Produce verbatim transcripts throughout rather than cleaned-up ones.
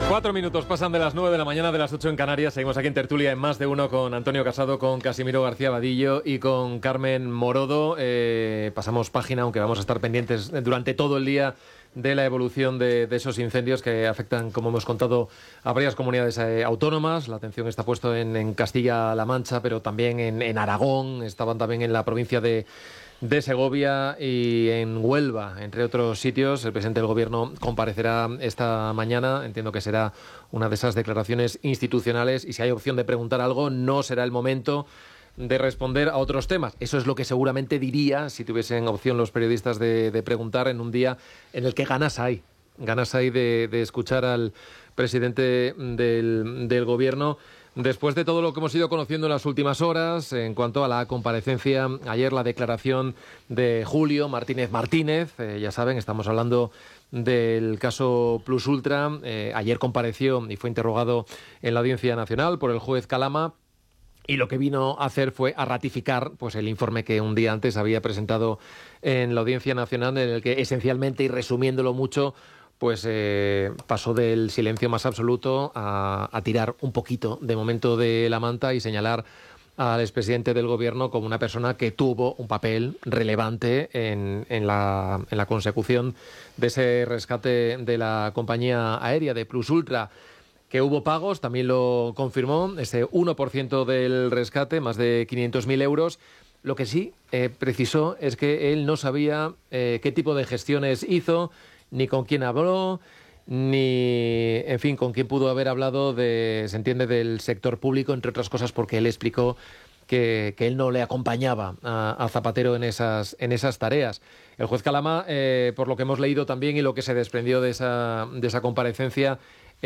Cuatro minutos pasan de las nueve de la mañana, de las ocho en Canarias. Seguimos aquí en tertulia en Más de Uno con Antonio Casado, con Casimiro García Vadillo y con Carmen Morodo. Eh, pasamos página, aunque vamos a estar pendientes durante todo el día de la evolución de, de esos incendios que afectan, como hemos contado, a varias comunidades eh, autónomas. La atención está puesta en, en Castilla-La Mancha, pero también en, en Aragón. Estaban también en la provincia de... de Segovia y en Huelva, entre otros sitios. El presidente del Gobierno comparecerá esta mañana. Entiendo que será una de esas declaraciones institucionales y si hay opción de preguntar algo, no será el momento de responder a otros temas. Eso es lo que seguramente diría, si tuviesen opción los periodistas de, de preguntar, en un día en el que ganas hay. Ganas hay de, de escuchar al presidente del, del Gobierno. Después de todo lo que hemos ido conociendo en las últimas horas, en cuanto a la comparecencia, ayer la declaración de Julio Martínez Martínez, eh, ya saben, estamos hablando del caso Plus Ultra. Eh, ayer compareció y fue interrogado en la Audiencia Nacional por el juez Calama, y lo que vino a hacer fue a ratificar pues el informe que un día antes había presentado en la Audiencia Nacional, en el que esencialmente, y resumiéndolo mucho, pues eh, pasó del silencio más absoluto a, a tirar un poquito de momento de la manta y señalar al expresidente del Gobierno como una persona que tuvo un papel relevante en, en, la, en la consecución de ese rescate de la compañía aérea de Plus Ultra. Que hubo pagos, también lo confirmó, ese uno por ciento del rescate, más de quinientos mil euros. Lo que sí eh, precisó es que él no sabía eh, qué tipo de gestiones hizo, ni con quién habló, ni, en fin, con quién pudo haber hablado, de, se entiende, del sector público, entre otras cosas porque él explicó que, que él no le acompañaba a, a Zapatero en esas, en esas tareas. El juez Calama, eh, por lo que hemos leído también y lo que se desprendió de esa, de esa comparecencia,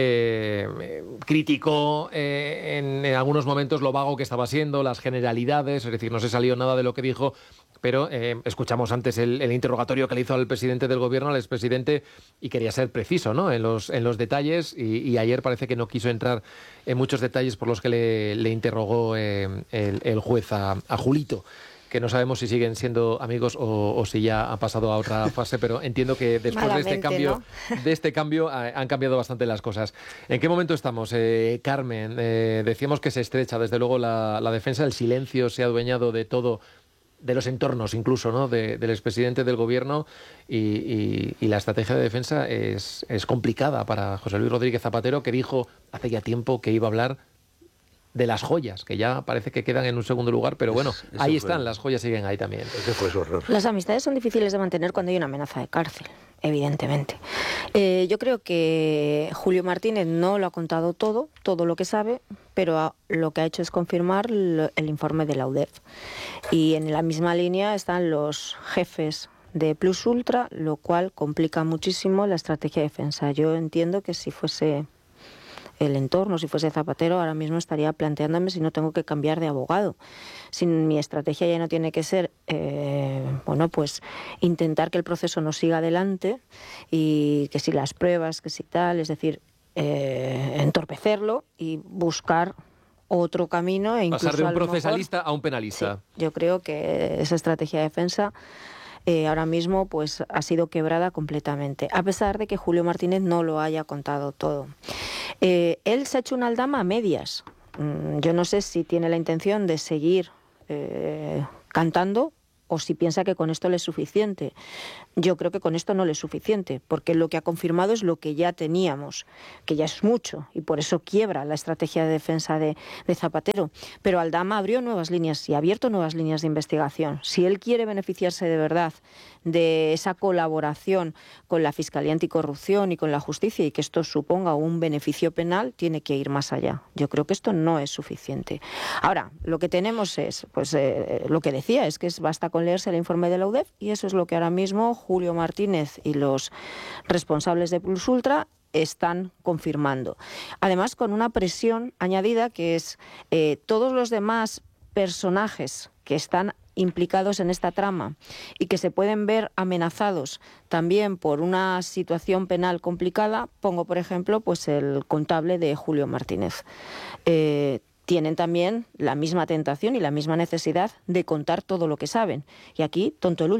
Eh, criticó eh, en, en algunos momentos lo vago que estaba siendo, las generalidades, es decir, no se salió nada de lo que dijo, pero eh, escuchamos antes el, el interrogatorio que le hizo al presidente del Gobierno, al expresidente, y quería ser preciso, ¿no?, en los, en los detalles, y, y ayer parece que no quiso entrar en muchos detalles por los que le, le interrogó eh, el, el juez a, a Julito, que no sabemos si siguen siendo amigos o, o si ya ha pasado a otra fase, pero entiendo que después Malamente, de este cambio, ¿no? de este cambio eh, han cambiado bastante las cosas. ¿En qué momento estamos, eh, Carmen? Eh, decíamos que se estrecha, desde luego, la, la defensa, el silencio se ha adueñado de todo, de los entornos incluso, ¿no?, de, del expresidente del Gobierno, y, y, y la estrategia de defensa es, es complicada para José Luis Rodríguez Zapatero, que dijo hace ya tiempo que iba a hablar de las joyas, que ya parece que quedan en un segundo lugar, pero bueno, eso ahí fue, están, las joyas siguen ahí también. Ese fue su horror. Las amistades son difíciles de mantener cuando hay una amenaza de cárcel, evidentemente. Eh, yo creo que Julio Martínez no lo ha contado todo, todo lo que sabe, pero ha, lo que ha hecho es confirmar lo, el informe de la U D E F. Y en la misma línea están los jefes de Plus Ultra, lo cual complica muchísimo la estrategia de defensa. Yo entiendo que si fuese el entorno, si fuese Zapatero, ahora mismo estaría planteándome si no tengo que cambiar de abogado. Si mi estrategia ya no tiene que ser, eh, bueno, pues intentar que el proceso no siga adelante y que si las pruebas, que si tal, es decir, eh, entorpecerlo y buscar otro camino. E incluso pasar de un a lo procesalista mejor, a un penalista. Sí, yo creo que esa estrategia de defensa Eh, ahora mismo pues ha sido quebrada completamente, a pesar de que Julio Martínez no lo haya contado todo. Eh, él se ha hecho una aldama a medias. Mm, yo no sé si tiene la intención de seguir eh, cantando o si piensa que con esto le es suficiente. Yo creo que con esto no le es suficiente, porque lo que ha confirmado es lo que ya teníamos, que ya es mucho, y por eso quiebra la estrategia de defensa de, de Zapatero. Pero Aldama abrió nuevas líneas y ha abierto nuevas líneas de investigación. Si él quiere beneficiarse de verdad de esa colaboración con la Fiscalía Anticorrupción y con la justicia, y que esto suponga un beneficio penal, tiene que ir más allá. Yo creo que esto no es suficiente. Ahora, lo que tenemos es, pues eh, lo que decía, es que es, basta con leerse el informe de la U D E F, y eso es lo que ahora mismo Julio Martínez y los responsables de Plus Ultra están confirmando. Además, con una presión añadida que es eh, todos los demás personajes que están implicados en esta trama y que se pueden ver amenazados también por una situación penal complicada. Pongo, por ejemplo, pues el contable de Julio Martínez. Eh, tienen también la misma tentación y la misma necesidad de contar todo lo que saben. Y aquí, tonto el último,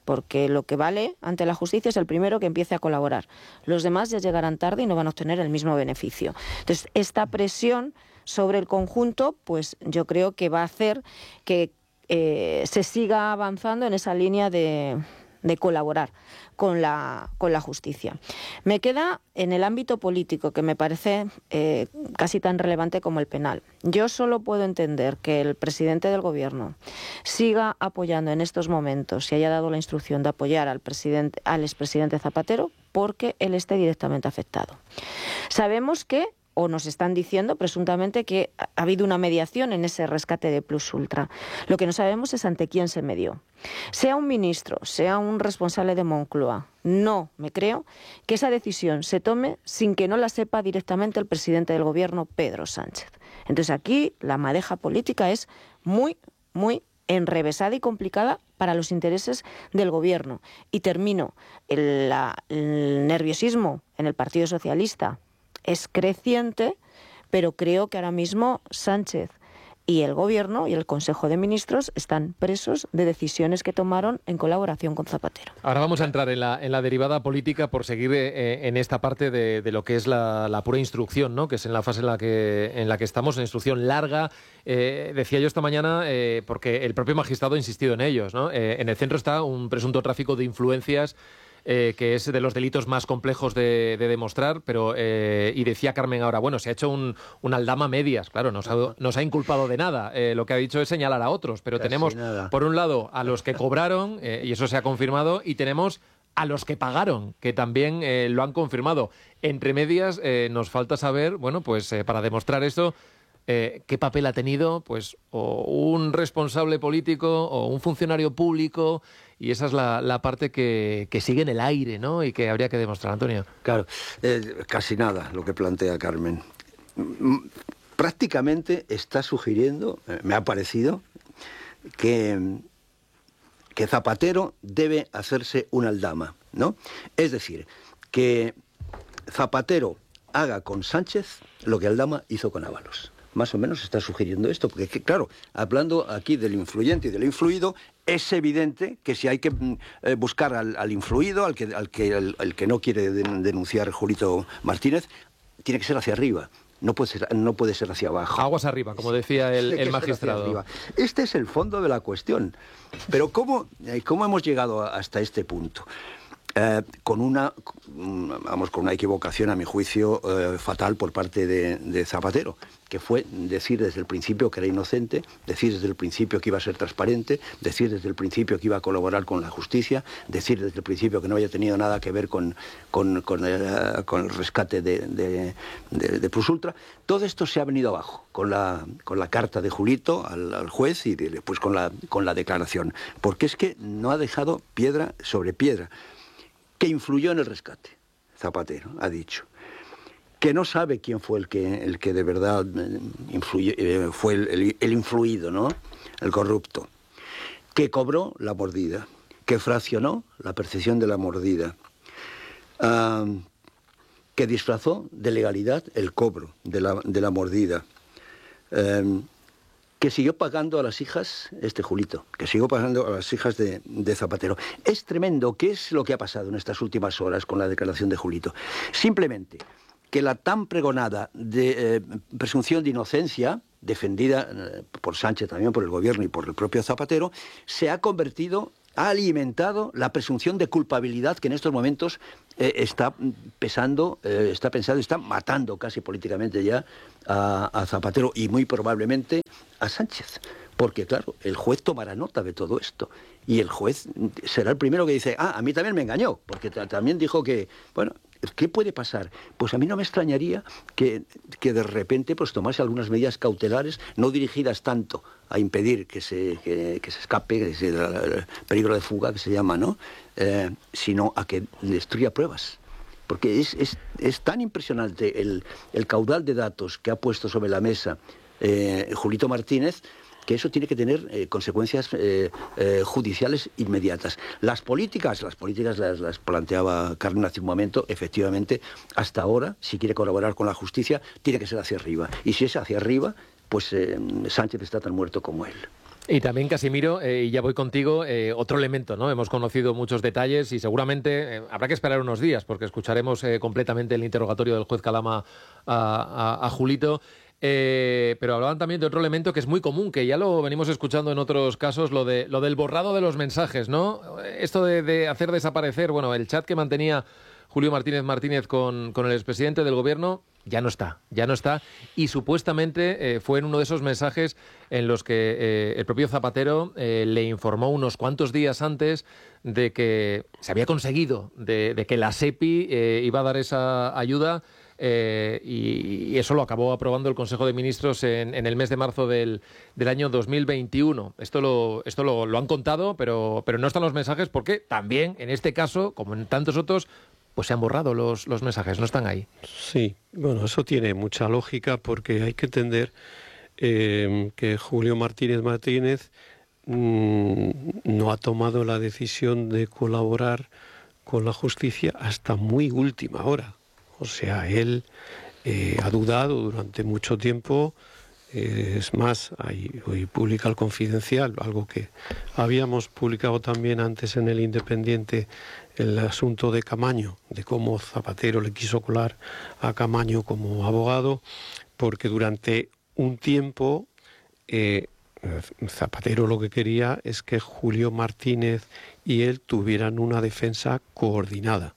porque lo que vale ante la justicia es el primero que empiece a colaborar. Los demás ya llegarán tarde y no van a obtener el mismo beneficio. Entonces, esta presión sobre el conjunto, pues yo creo que va a hacer que eh, se siga avanzando en esa línea de, de colaborar con la, con la justicia. Me queda en el ámbito político, que me parece eh, casi tan relevante como el penal. Yo solo puedo entender que el presidente del Gobierno siga apoyando en estos momentos y haya dado la instrucción de apoyar al presidente, al expresidente Zapatero, porque él esté directamente afectado. Sabemos que, o nos están diciendo presuntamente, que ha habido una mediación en ese rescate de Plus Ultra. Lo que no sabemos es ante quién se medió. Sea un ministro, sea un responsable de Moncloa, no me creo que esa decisión se tome sin que no la sepa directamente el presidente del Gobierno, Pedro Sánchez. Entonces aquí la madeja política es muy, muy enrevesada y complicada para los intereses del Gobierno. Y termino, el, la, el nerviosismo en el Partido Socialista es creciente, pero creo que ahora mismo Sánchez y el Gobierno y el Consejo de Ministros están presos de decisiones que tomaron en colaboración con Zapatero. Ahora vamos a entrar en la, en la derivada política por seguir eh, en esta parte de, de lo que es la, la pura instrucción, ¿no? Que es en la fase en la que, en la que estamos, en instrucción larga. Eh, decía yo esta mañana, eh, porque el propio magistrado ha insistido en ellos, ¿no? Eh, en el centro está un presunto tráfico de influencias, Eh, que es de los delitos más complejos de, de demostrar, pero eh, y decía Carmen ahora, bueno, se ha hecho un, un aldama a medias, claro, nos ha, nos ha inculpado de nada, eh, lo que ha dicho es señalar a otros, pero Casi tenemos, nada. por un lado, a los que cobraron, eh, y eso se ha confirmado, y tenemos a los que pagaron, que también eh, lo han confirmado. Entre medias, eh, nos falta saber, bueno, pues eh, para demostrar esto, Eh, ¿qué papel ha tenido pues o un responsable político o un funcionario público? Y esa es la, la parte que, que sigue en el aire, ¿no? Y que habría que demostrar, Antonio. Claro, eh, casi nada lo que plantea Carmen. Prácticamente está sugiriendo, eh, me ha parecido, que, que Zapatero debe hacerse un aldama, ¿no? Es decir, que Zapatero haga con Sánchez lo que Aldama hizo con Ábalos. Más o menos está sugiriendo esto, porque claro, hablando aquí del influyente y del influido, es evidente que si hay que eh, buscar al, al influido, al que, al que, al, al que no quiere denunciar Julito Martínez, tiene que ser hacia arriba. No puede ser, no puede ser hacia abajo. Aguas arriba, como decía el, el magistrado. Este es el fondo de la cuestión. Pero ¿cómo, cómo hemos llegado hasta este punto? Eh, con una vamos con una equivocación, a mi juicio, eh, fatal por parte de, de Zapatero, que fue decir desde el principio que era inocente, decir desde el principio que iba a ser transparente, decir desde el principio que iba a colaborar con la justicia, decir desde el principio que no había tenido nada que ver con, con, con, el, con el rescate de, de, de, de Plus Ultra. Todo esto se ha venido abajo con la, con la carta de Julito al, al juez y después con la, con la declaración, porque es que no ha dejado piedra sobre piedra. Que influyó en el rescate, Zapatero ha dicho. Que no sabe quién fue el que, el que de verdad influyó, eh, fue el, el, el influido, ¿no? El corrupto. Que cobró la mordida, que fraccionó la percepción de la mordida, uh, que disfrazó de legalidad el cobro de la, de la mordida, uh, que siguió pagando a las hijas, este Julito, que siguió pagando a las hijas de, de Zapatero. Es tremendo. ¿Qué es lo que ha pasado en estas últimas horas con la declaración de Julito? Simplemente que la tan pregonada de, eh, presunción de inocencia, defendida eh, por Sánchez también, por el gobierno y por el propio Zapatero, se ha convertido, ha alimentado la presunción de culpabilidad que en estos momentos eh, está pesando, eh, está pensando, está matando casi políticamente ya a, a Zapatero y muy probablemente a Sánchez. Porque, claro, el juez tomará nota de todo esto. Y el juez será el primero que dice, ah, a mí también me engañó, porque también dijo que, bueno, ¿qué puede pasar? Pues a mí no me extrañaría que, que de repente pues tomase algunas medidas cautelares, no dirigidas tanto a impedir que se, que, que se escape, que se, el peligro de fuga que se llama, ¿no? Eh, sino a que destruya pruebas. Porque es, es, es tan impresionante el, el caudal de datos que ha puesto sobre la mesa eh, Julito Martínez, que eso tiene que tener eh, consecuencias eh, eh, judiciales inmediatas. Las políticas, las políticas las, las planteaba Carmen hace un momento, efectivamente, hasta ahora, si quiere colaborar con la justicia, tiene que ser hacia arriba. Y si es hacia arriba, pues eh, Sánchez está tan muerto como él. Y también, Casimiro, eh, y ya voy contigo, eh, otro elemento, ¿no? Hemos conocido muchos detalles y seguramente eh, habrá que esperar unos días porque escucharemos eh, completamente el interrogatorio del juez Calama a, a, a Julito. Eh, pero hablaban también de otro elemento que es muy común, que ya lo venimos escuchando en otros casos, lo de lo del borrado de los mensajes, ¿no? Esto de, de hacer desaparecer, bueno, el chat que mantenía Julio Martínez Martínez con, con el expresidente del gobierno ya no está, ya no está. Y supuestamente eh, fue en uno de esos mensajes en los que eh, el propio Zapatero eh, le informó unos cuantos días antes de que se había conseguido, de, de que la SEPI eh, iba a dar esa ayuda. Eh, y, y eso lo acabó aprobando el Consejo de Ministros en, en el mes de marzo del, del año dos mil veintiuno. Esto lo, esto lo, lo han contado, pero, pero no están los mensajes porque también, en este caso, como en tantos otros, pues se han borrado los, los mensajes, no están ahí. Sí, bueno, eso tiene mucha lógica porque hay que entender eh, que Julio Martínez Martínez mmm, no ha tomado la decisión de colaborar con la justicia hasta muy última hora. O sea, él eh, ha dudado durante mucho tiempo, eh, es más, hay, hoy publica el Confidencial, algo que habíamos publicado también antes en el Independiente, el asunto de Camaño, de cómo Zapatero le quiso colar a Camaño como abogado, porque durante un tiempo eh, Zapatero lo que quería es que Julio Martínez y él tuvieran una defensa coordinada,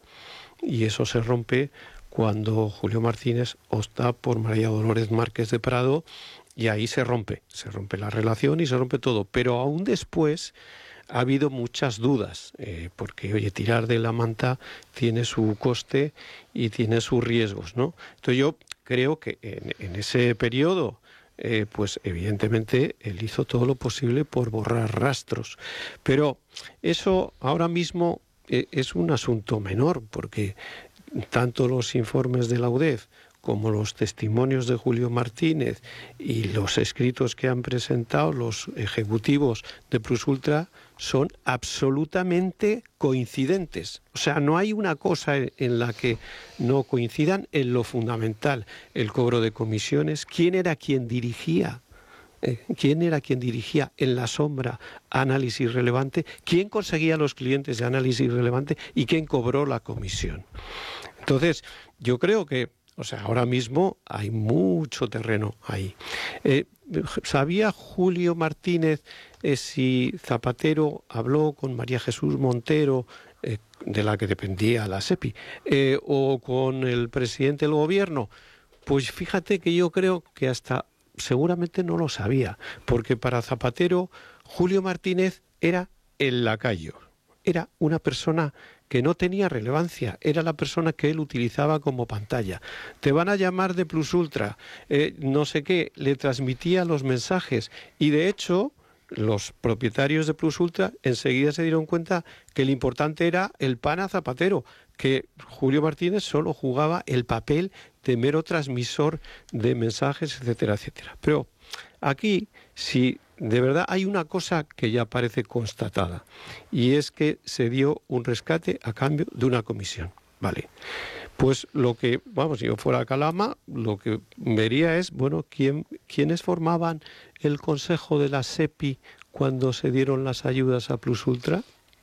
y eso se rompe cuando Julio Martínez opta por María Dolores Márquez de Prado, y ahí se rompe, se rompe la relación y se rompe todo. Pero aún después ha habido muchas dudas, eh, porque, oye, tirar de la manta tiene su coste y tiene sus riesgos, ¿no? Entonces yo creo que en, en ese periodo, eh, pues evidentemente él hizo todo lo posible por borrar rastros. Pero eso ahora mismo eh, es un asunto menor, porque tanto los informes de la U D E F como los testimonios de Julio Martínez y los escritos que han presentado los ejecutivos de Plus Ultra son absolutamente coincidentes. O sea, no hay una cosa en la que no coincidan en lo fundamental. El cobro de comisiones, quién era quien dirigía, eh, quién era quien dirigía en la sombra Análisis Relevante, quién conseguía los clientes de Análisis Relevante y quién cobró la comisión. Entonces, yo creo que, o sea, ahora mismo hay mucho terreno ahí. Eh, ¿Sabía Julio Martínez eh, si Zapatero habló con María Jesús Montero, eh, de la que dependía la SEPI, eh, o con el presidente del gobierno? Pues fíjate que yo creo que hasta seguramente no lo sabía, porque para Zapatero Julio Martínez era el lacayo, era una persona que no tenía relevancia, era la persona que él utilizaba como pantalla. Te van a llamar de Plus Ultra, eh, no sé qué, le transmitía los mensajes, y de hecho los propietarios de Plus Ultra enseguida se dieron cuenta que lo importante era el pana Zapatero, que Julio Martínez solo jugaba el papel de mero transmisor de mensajes, etcétera, etcétera. Pero aquí, si de verdad hay una cosa que ya parece constatada, y es que se dio un rescate a cambio de una comisión. Vale, pues lo que, vamos, si yo fuera Calama, lo que vería es, bueno, ¿quién, ¿quiénes formaban el consejo de la SEPI cuando se dieron las ayudas a Plus Ultra?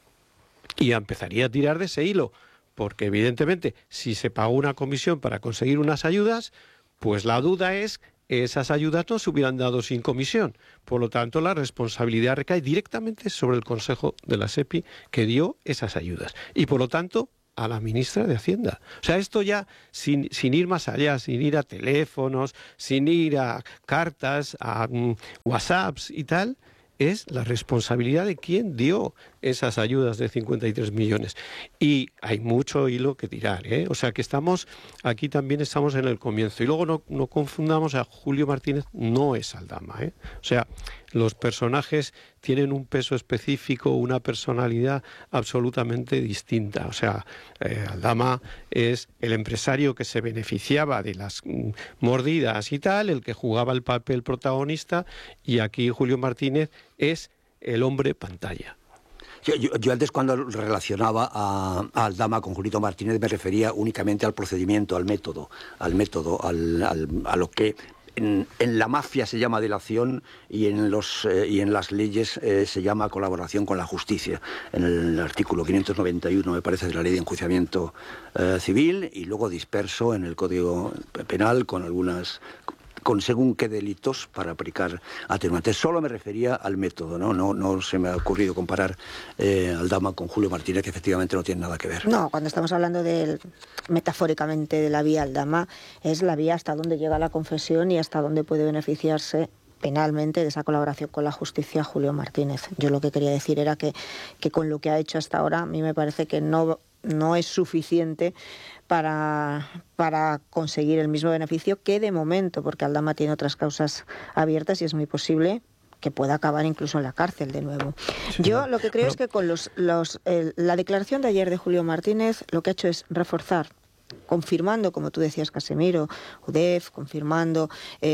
Y empezaría a tirar de ese hilo, porque evidentemente si se pagó una comisión para conseguir unas ayudas, pues la duda es esas ayudas no se hubieran dado sin comisión. Por lo tanto, la responsabilidad recae directamente sobre el Consejo de la SEPI que dio esas ayudas. Y por lo tanto, a la ministra de Hacienda. O sea, esto ya sin, sin ir más allá, sin ir a teléfonos, sin ir a cartas, a um, WhatsApps y tal, es la responsabilidad de quien dio esas ayudas de cincuenta y tres millones. Y hay mucho hilo que tirar, ¿eh? O sea que estamos, aquí también estamos en el comienzo. Y luego no, no confundamos, a Julio Martínez no es Aldama, ¿eh? O sea, los personajes tienen un peso específico, una personalidad absolutamente distinta. O sea, eh, Aldama es el empresario que se beneficiaba de las mm, mordidas y tal, el que jugaba el papel protagonista, y aquí Julio Martínez es el hombre pantalla. Yo, yo, yo antes, cuando relacionaba a, a Aldama con Julito Martínez, me refería únicamente al procedimiento, al método, al método, al, al, a lo que en, en la mafia se llama delación y en, los, eh, y en las leyes eh, se llama colaboración con la justicia. En el artículo quinientos noventa y uno, me parece, de la Ley de Enjuiciamiento eh, Civil, y luego disperso en el Código Penal con algunas... con según qué delitos para aplicar atenuantes. Solo me refería al método, ¿no? No, no se me ha ocurrido comparar eh, Aldama con Julio Martínez, que efectivamente no tiene nada que ver. No, cuando estamos hablando del, metafóricamente de la vía Aldama, es la vía hasta donde llega la confesión y hasta dónde puede beneficiarse penalmente de esa colaboración con la justicia Julio Martínez. Yo lo que quería decir era que, que con lo que ha hecho hasta ahora, a mí me parece que no, no es suficiente para, para conseguir el mismo beneficio que de momento, porque Aldama tiene otras causas abiertas y es muy posible que pueda acabar incluso en la cárcel de nuevo. Sí, Yo lo que creo bueno. es que con los, los, el, la declaración de ayer de Julio Martínez lo que ha hecho es reforzar, confirmando, como tú decías, Casimiro, U D E F, confirmando,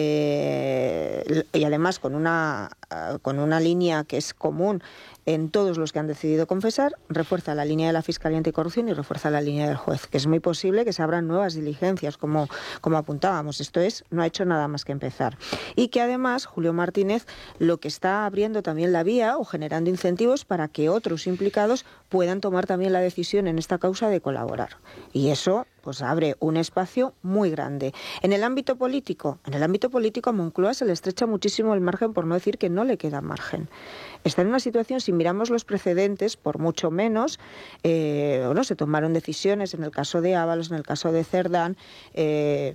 eh, y además con una, con una línea que es común en todos los que han decidido confesar, refuerza la línea de la Fiscalía Anticorrupción y refuerza la línea del juez, que es muy posible que se abran nuevas diligencias, como, como apuntábamos. Esto es, no ha hecho nada más que empezar. Y que además Julio Martínez lo que está abriendo también la vía o generando incentivos para que otros implicados puedan tomar también la decisión en esta causa de colaborar. Y eso pues abre un espacio muy grande. En el ámbito político, en el ámbito político a Moncloa se le estrecha muchísimo el margen, por no decir que no le queda margen. Está en una situación, si miramos los precedentes, por mucho menos, eh, bueno, se tomaron decisiones en el caso de Ábalos, en el caso de Cerdán, eh,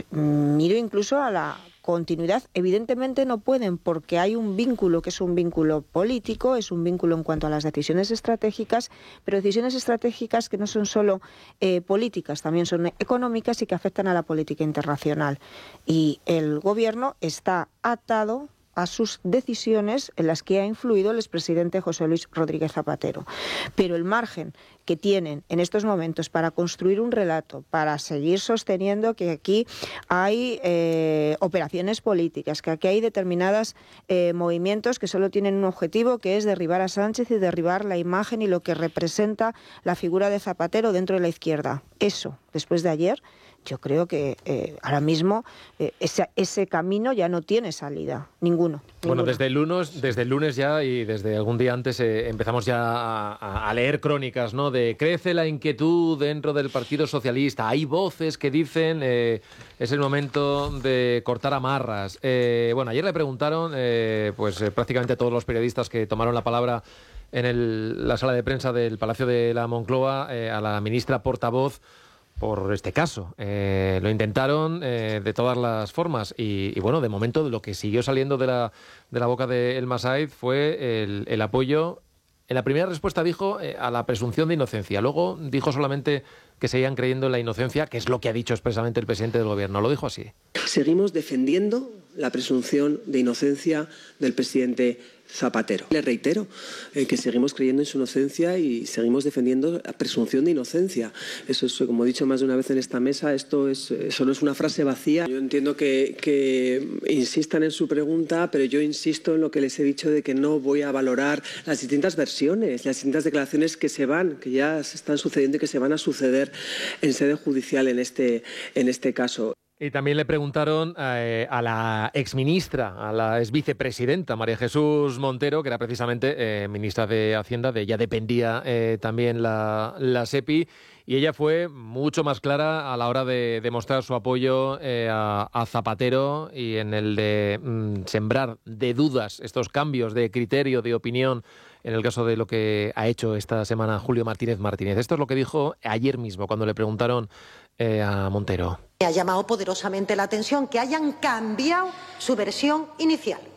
miro incluso a la continuidad. Evidentemente no pueden, porque hay un vínculo que es un vínculo político, es un vínculo en cuanto a las decisiones estratégicas, pero decisiones estratégicas que no son solo eh, políticas, también son económicas y que afectan a la política internacional. Y el gobierno está atado a sus decisiones en las que ha influido el expresidente José Luis Rodríguez Zapatero. Pero el margen que tienen en estos momentos para construir un relato, para seguir sosteniendo que aquí hay eh, operaciones políticas, que aquí hay determinados eh, movimientos que solo tienen un objetivo, que es derribar a Sánchez y derribar la imagen y lo que representa la figura de Zapatero dentro de la izquierda. Eso, después de ayer, yo creo que eh, ahora mismo eh, ese, ese camino ya no tiene salida, ninguno. Bueno, ninguno. desde el lunes, desde el lunes ya y desde algún día antes eh, empezamos ya a, a leer crónicas, ¿no? De crece la inquietud dentro del Partido Socialista. Hay voces que dicen eh, es el momento de cortar amarras. Eh, bueno, ayer le preguntaron, eh, pues eh, prácticamente todos los periodistas que tomaron la palabra en el, la sala de prensa del Palacio de la Moncloa eh, a la ministra portavoz por este caso. Eh, lo intentaron eh, de todas las formas y, y bueno, de momento lo que siguió saliendo de la, de la boca de El Masaiz fue el, el apoyo. En la primera respuesta dijo eh, a la presunción de inocencia. Luego dijo solamente que seguían creyendo en la inocencia, que es lo que ha dicho expresamente el presidente del gobierno. Lo dijo así. Seguimos defendiendo la presunción de inocencia del presidente Zapatero. Le reitero eh, que seguimos creyendo en su inocencia y seguimos defendiendo la presunción de inocencia. Eso es, como he dicho más de una vez en esta mesa, esto es, eso no es una frase vacía. Yo entiendo que, que insistan en su pregunta, pero yo insisto en lo que les he dicho de que no voy a valorar las distintas versiones, las distintas declaraciones que se van, que ya se están sucediendo y que se van a suceder en sede judicial en este, en este caso. Y también le preguntaron eh, a la exministra, a la exvicepresidenta María Jesús Montero, que era precisamente eh, ministra de Hacienda, de ella dependía eh, también la, la SEPI, y ella fue mucho más clara a la hora de demostrar su apoyo eh, a, a Zapatero y en el de mm, sembrar de dudas estos cambios de criterio, de opinión, en el caso de lo que ha hecho esta semana Julio Martínez Martínez. Esto es lo que dijo ayer mismo cuando le preguntaron eh, a Montero. Me ha llamado poderosamente la atención que hayan cambiado su versión inicial.